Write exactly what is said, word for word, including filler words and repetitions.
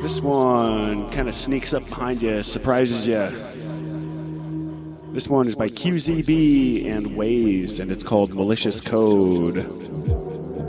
This one kind of sneaks up behind you, surprises you. This one is by Q Z B and Waves, and it's called Malicious Code.